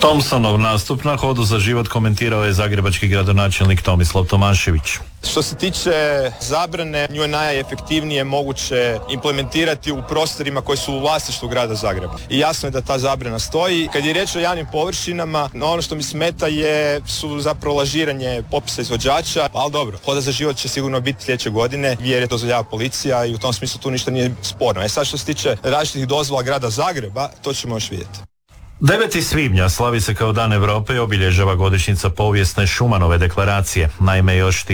Thompsonov nastup na Hodu za život komentirao je zagrebački gradonačelnik Tomislav Tomašević. Što se tiče zabrane, nju je najefektivnije moguće implementirati u prostorima koji su u vlasništvu grada Zagreba. I jasno je da ta zabrana stoji. Kad je riječ o javnim površinama, ono što mi smeta su zapravo lažiranje popisa izvođača, ali dobro, Hoda za život će sigurno biti sljedeće godine jer je dozvoljava policija i u tom smislu tu ništa nije sporno. Sad što se tiče različitih dozvola grada Zagreba, to ćemo još vidjeti. 9. svibnja slavi se kao Dan Europe i obilježava godišnjica povijesne Schumanove deklaracije. Naime, još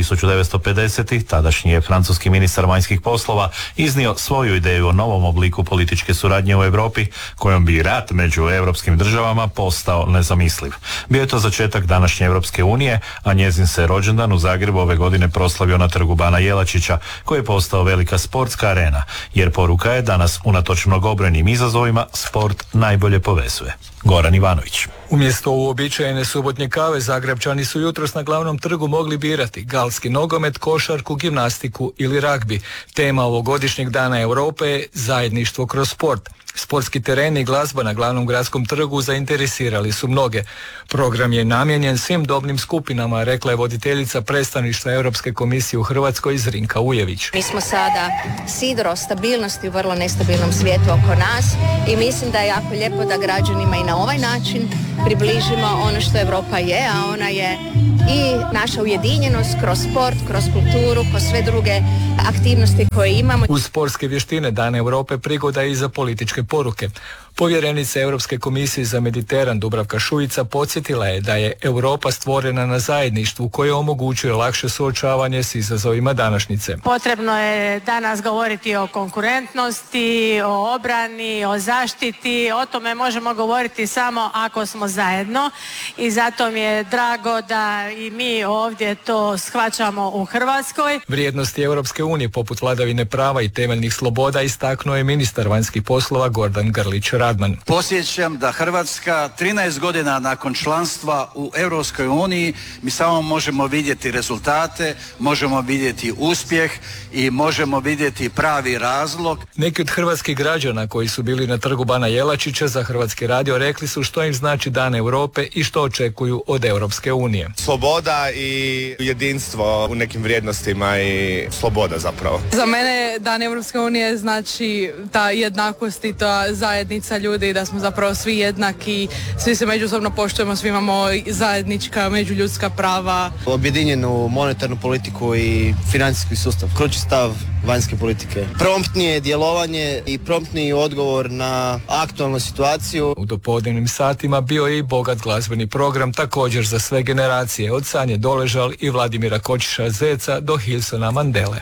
1950. tadašnji je francuski ministar vanjskih poslova iznio svoju ideju o novom obliku političke suradnje u Europi, kojom bi rat među europskim državama postao nezamisliv. Bio je to začetak današnje Europske unije, a njezin se rođendan u Zagrebu ove godine proslavio na trgu Bana Jelačića, koji je postao velika sportska arena, jer poruka je danas unatoč mnogobrojnim izazovima sport najbolje povezuje. Goran Ivanović. Umjesto uobičajene subotnje kave, Zagrebčani su jutros na glavnom trgu mogli birati galski nogomet, košarku, gimnastiku ili ragbi. Tema ovogodišnjeg Dana Europe je zajedništvo kroz sport. Sportski tereni i glazba na glavnom gradskom trgu zainteresirali su mnoge. Program je namijenjen svim dobnim skupinama, rekla je voditeljica predstavništva Europske komisije u Hrvatskoj Zrinka Ujević. Mi smo sada sidro stabilnosti u vrlo nestabilnom svijetu oko nas i mislim da je jako lijepo da građanima i na ovaj način približimo ono što Europa je, a ona je i naša ujedinjenost kroz sport, kroz kulturu, kroz sve druge aktivnosti koje imamo. Uz sportske vještine Dan Europe prigoda i za političke poruke. Povjerenica Europske komisije za Mediteran Dubravka Šuica podsjetila je da je Europa stvorena na zajedništvu koje omogućuje lakše suočavanje s izazovima današnjice. Potrebno je danas govoriti o konkurentnosti, o obrani, o zaštiti. O tome možemo govoriti samo ako smo zajedno i zato mi je drago da i mi ovdje to shvaćamo u Hrvatskoj. Vrijednosti Europske unije poput vladavine prava i temeljnih sloboda istaknuo je ministar vanjskih poslova Gordan Grlić Radman. Podsjećam da Hrvatska 13 godina nakon članstva u Europskoj uniji mi samo možemo vidjeti rezultate, možemo vidjeti uspjeh i možemo vidjeti pravi razlog. Neki od hrvatskih građana koji su bili na trgu Bana Jelačića za Hrvatski radio rekli su što im znači Dan Europe i što očekuju od Europske unije. Sloboda i jedinstvo u nekim vrijednostima i sloboda zapravo. Za mene Dan Europske unije znači ta jednakost i ta zajednica ljudi, da smo zapravo svi jednaki, svi se međusobno poštujemo, svi imamo zajednička međuljudska prava. Objedinjenu monetarnu politiku i financijski sustav, krući stav vanjske politike, promptnije djelovanje i promptniji odgovor na aktualnu situaciju. U dopodnevnim satima bio je i bogat glazbeni program također za sve generacije, od Sanje Doležal i Vladimira Kočiša Zeca do Hilsona Mandele.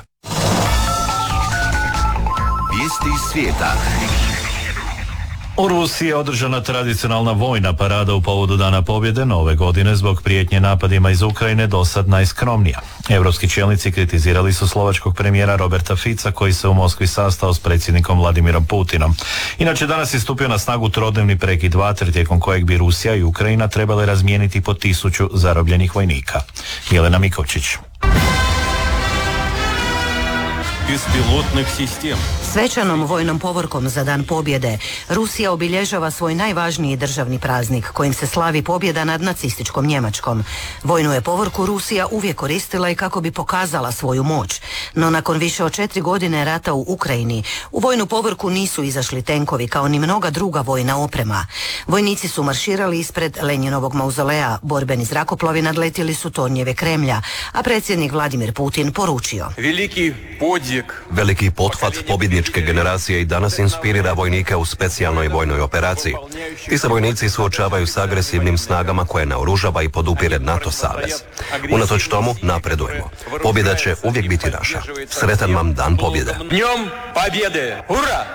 Vijesti iz svijeta. U Rusiji je održana tradicionalna vojna parada u povodu Dana pobjede, no ove godine zbog prijetnje napadima iz Ukrajine dosad najskromnija. Europski čelnici kritizirali su slovačkog premijera Roberta Fica koji se u Moskvi sastao s predsjednikom Vladimirom Putinom. Inače, danas je stupio na snagu trodnevni prekid vatre tijekom kojeg bi Rusija i Ukrajina trebale razmijeniti po 1000 zarobljenih vojnika. Jelena Mikovčić. Bespilotnih sistema. Svečanom vojnom povorkom za Dan pobjede Rusija obilježava svoj najvažniji državni praznik kojim se slavi pobjeda nad nacističkom Njemačkom. Vojnu je povorku Rusija uvijek koristila i kako bi pokazala svoju moć. No nakon više od 4 godine rata u Ukrajini, u vojnu povorku nisu izašli tenkovi kao ni mnoga druga vojna oprema. Vojnici su marširali ispred Lenjinovog mauzolea, borbeni zrakoplovi nadletjeli su tornjeve Kremlja, a predsjednik Vladimir Putin poručio: Veliki pothvat pobjedničke generacije i danas inspirira vojnike u specijalnoj vojnoj operaciji. Ti se vojnici suočavaju s agresivnim snagama koje naoružava i podupire NATO savez. Unatoč tomu napredujemo. Pobjeda će uvijek biti naša. Sretan vam Dan pobjede. Dnjem pobjede! Hurra!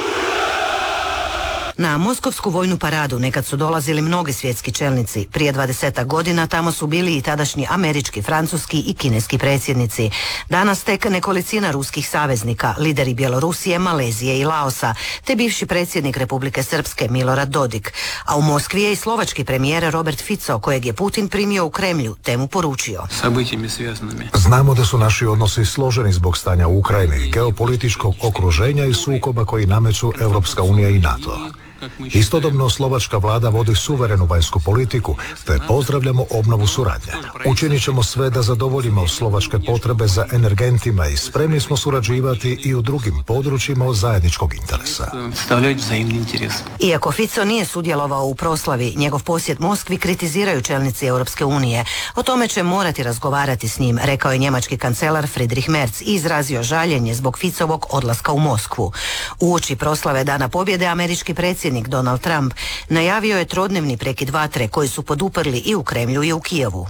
Na Moskovsku vojnu paradu nekad su dolazili mnogi svjetski čelnici. Prije 20 godina tamo su bili i tadašnji američki, francuski i kineski predsjednici. Danas tek nekolicina ruskih saveznika, lideri Bjelorusije, Malezije i Laosa, te bivši predsjednik Republike Srpske Milorad Dodik. A u Moskvi je i slovački premijer Robert Fico, kojeg je Putin primio u Kremlju, te mu poručio: Znamo da su naši odnosi složeni zbog stanja u Ukrajini, geopolitičkog okruženja i sukoba koji nameću Europska unija i NATO. Istodobno slovačka vlada vodi suverenu vanjsku politiku, te pozdravljamo obnovu suradnje. Učinit ćemo sve da zadovoljimo slovačke potrebe za energentima i spremni smo surađivati i u drugim područjima od zajedničkog interesa. Iako Fico nije sudjelovao u proslavi, njegov posjet Moskvi kritiziraju čelnici Europske unije. O tome će morati razgovarati s njim, rekao je njemački kancelar Friedrich Merz i izrazio žaljenje zbog Ficovog odlaska u Moskvu. Uoči proslave Dana pobjede američki predsjednik Donald Trump najavio je trodnevni prekid vatre koji su poduprli i u Kremlju i u Kijevu.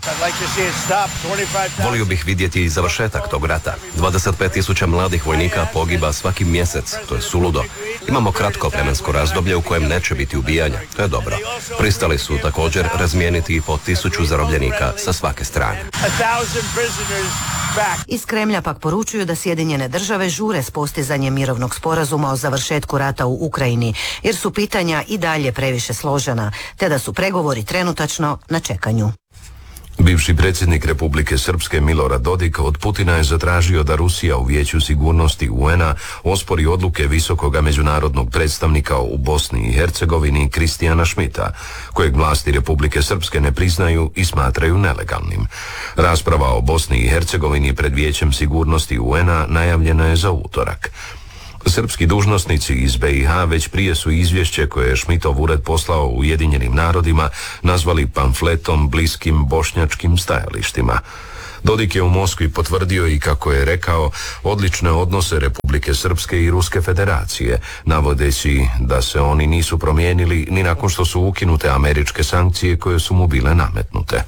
Volio bih vidjeti i završetak tog rata. 25.000 mladih vojnika pogiba svaki mjesec. To je suludo. Imamo kratko vremensko razdoblje u kojem neće biti ubijanja. To je dobro. Pristali su također razmijeniti i po 1000 zarobljenika sa svake strane. Iz Kremlja pak poručuju da Sjedinjene države žure s postizanjem mirovnog sporazuma o završetku rata u Ukrajini, jer su pitanja i dalje previše složena, te da su pregovori trenutačno na čekanju. Bivši predsjednik Republike Srpske Milorad Dodik od Putina je zatražio da Rusija u Vijeću sigurnosti UN-a ospori odluke visokoga međunarodnog predstavnika u Bosni i Hercegovini Kristijana Šmita, kojeg vlasti Republike Srpske ne priznaju i smatraju nelegalnim. Rasprava o Bosni i Hercegovini pred Vijećem sigurnosti UN-a najavljena je za utorak. Srpski dužnosnici iz BiH već prije su izvješće koje je Šmitov ured poslao Ujedinjenim narodima nazvali pamfletom bliskim bošnjačkim stajalištima. Dodik je u Moskvi potvrdio i, kako je rekao, odlične odnose Republike Srpske i Ruske federacije, navodeći da se oni nisu promijenili ni nakon što su ukinute američke sankcije koje su mu bile nametnute.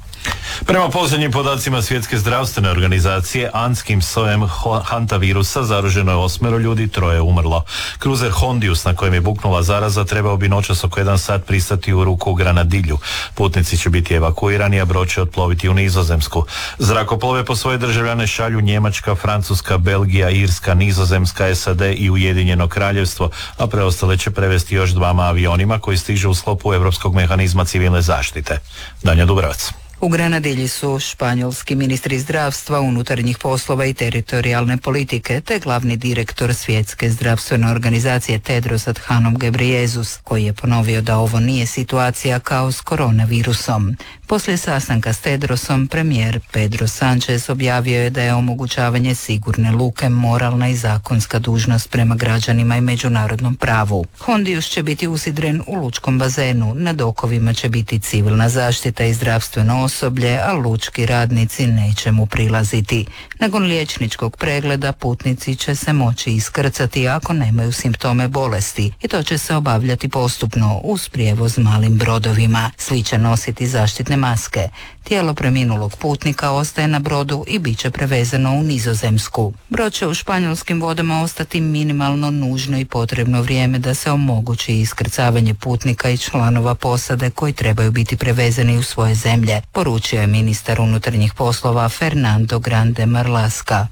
Prema posljednjim podacima Svjetske zdravstvene organizacije, andskim sojem hantavirusa zaraženo je 8 ljudi, 3 je umrlo. Kruzer Hondius na kojem je buknula zaraza trebao bi noćas oko 1 sat pristati u Ruku u Granadilju. Putnici će biti evakuirani, a brod će otploviti u Nizozemsku. Zrakoplove po svoje državljane šalju Njemačka, Francuska, Belgija, Irska, Nizozemska, SAD i Ujedinjeno Kraljevstvo, a preostale će prevesti još 2 avionima koji stižu u sklopu Europskog mehanizma civilne zaštite. Danja Dubrovac. U Granadilji su španjolski ministri zdravstva, unutarnjih poslova i teritorijalne politike, te glavni direktor Svjetske zdravstvene organizacije Tedros Adhanom Ghebreyesus, koji je ponovio da ovo nije situacija kao s koronavirusom. Poslije sastanka s Tedrosom, premijer Pedro Sanchez objavio je da je omogućavanje sigurne luke moralna i zakonska dužnost prema građanima i međunarodnom pravu. Hondius će biti usidren u lučkom bazenu, na dokovima će biti civilna zaštita i zdravstveno osoblje, a lučki radnici neće mu prilaziti. Nakon liječničkog pregleda putnici će se moći iskrcati ako nemaju simptome bolesti i to će se obavljati postupno uz prijevoz malim brodovima. Svi će nositi zaštitne maske. Tijelo preminulog putnika ostaje na brodu i bit će prevezeno u Nizozemsku. Brod će u španjolskim vodama ostati minimalno nužno i potrebno vrijeme da se omogući iskrcavanje putnika i članova posade koji trebaju biti prevezeni u svoje zemlje, poručio je ministar unutarnjih poslova Fernando Grande Marlaska.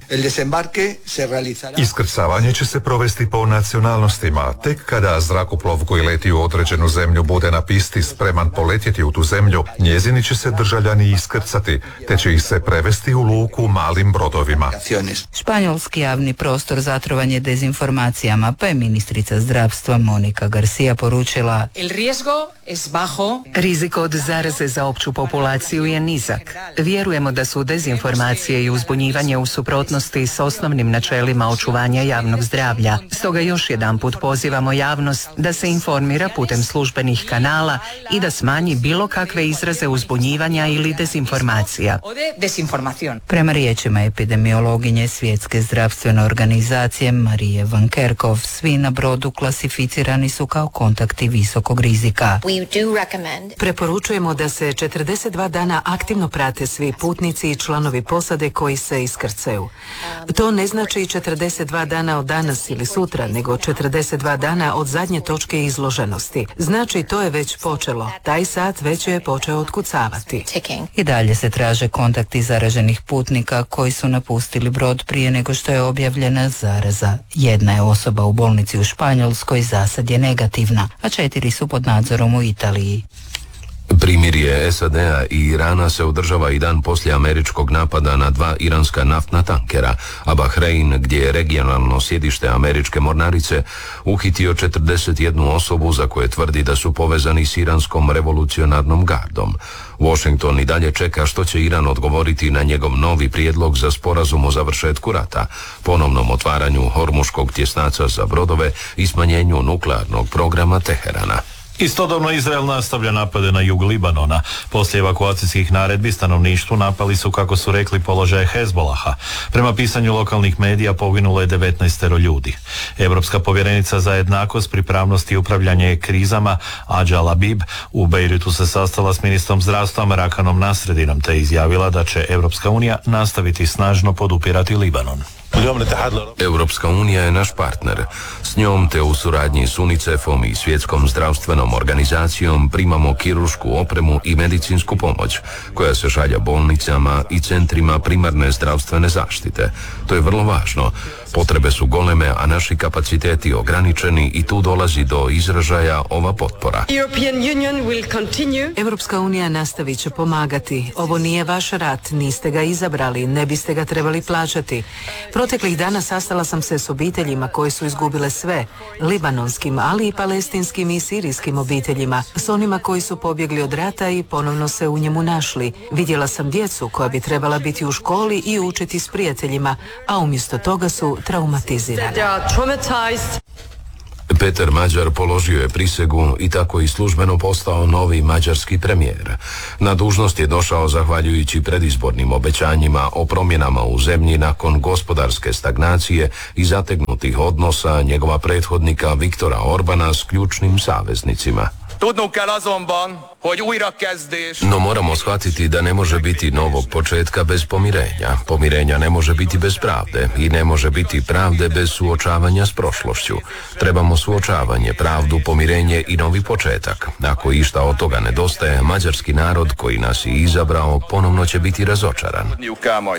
Iskrcavanje će se provesti po nacionalnostima. Tek kada zrakoplov koji leti u određenu zemlju bude na pisti spreman poletjeti u tu zemlju, njezini će se državljani iskrcati, te će ih se prevesti u luku malim brodovima. Španjolski javni prostor zatrovan je dezinformacijama, pa je ministrica zdravstva Monika Garcia poručila: Rizik od zaraze za opću populaciju je nizak. Vjerujemo da su dezinformacije i uzbunjivanje u suprotnosti s osnovnim načelima očuvanja javnog zdravlja. Stoga još jedanput pozivamo javnost da se informira putem službenih kanala i da smanji bilo kakve izraze uzbunjivanja ili dezinformacija. Prema riječima epidemiologinje Svjetske zdravstvene organizacije Marije Van Kerkhove, svi na brodu klasificirani su kao kontakti visokog rizika. Preporučujemo da se 42 dana aktivno prate svi putnici i članovi posade koji se iskrcaju. To ne znači 42 dana od danas ili sutra, nego 42 dana od zadnje točke izloženosti. Znači, to je već počelo. Taj sat već je počeo otkucavati. I dalje se traže kontakti zaraženih putnika koji su napustili brod prije nego što je objavljena zaraza. Jedna je osoba u bolnici u Španjolskoj, za sad je negativna, a 4 su pod nadzorom u Italiji. Primirje SAD-a i Irana se održava i dan poslije američkog napada na 2 iranska naftna tankera, a Bahrein, gdje je regionalno sjedište američke mornarice, uhitio 41 osobu za koje tvrdi da su povezani s iranskom revolucionarnom gardom. Washington i dalje čeka što će Iran odgovoriti na njegov novi prijedlog za sporazum o završetku rata, ponovnom otvaranju Hormuškog tjesnaca za brodove i smanjenju nuklearnog programa Teherana. Istodobno Izrael nastavlja napade na jug Libanona. Poslije evakuacijskih naredbi stanovništvu napali su, kako su rekli, položaje Hezbolaha. Prema pisanju lokalnih medija poginulo je 19 ljudi. Europska povjerenica za jednakost, pripravnost i upravljanje krizama Adja Labib u Bejrutu se sastala s ministrom zdravstva Marakanom Nasredinom te izjavila da će Europska unija nastaviti snažno podupirati Libanon. Europska unija je naš partner. S njom te u suradnji s UNICEF-om i Svjetskom zdravstvenom organizacijom primamo kiruršku opremu i medicinsku pomoć koja se šalja bolnicama i centrima primarne zdravstvene zaštite. To je vrlo važno. Potrebe su goleme, a naši kapaciteti ograničeni i tu dolazi do izražaja ova potpora. Europska unija nastavit će pomagati. Ovo nije vaš rat, niste ga izabrali, ne biste ga trebali plaćati. Proteklih dana sastala sam se s obiteljima koje su izgubile sve, libanonskim, ali i palestinskim i sirijskim obiteljima, s onima koji su pobjegli od rata i ponovno se u njemu našli. Vidjela sam djecu koja bi trebala biti u školi i učiti s prijateljima, a umjesto toga su traumatizirani. Peter Mađar položio je prisegu i tako i službeno postao novi mađarski premijer. Na dužnost je došao zahvaljujući predizbornim obećanjima o promjenama u zemlji nakon gospodarske stagnacije i zategnutih odnosa njegova prethodnika Viktora Orbana s ključnim saveznicima. No moramo shvatiti da ne može biti novog početka bez pomirenja. Pomirenja ne može biti bez pravde i ne može biti pravde bez suočavanja s prošlošću. Trebamo suočavanje, pravdu, pomirenje i novi početak. Ako išta od toga nedostaje, mađarski narod koji nas je izabrao ponovno će biti razočaran.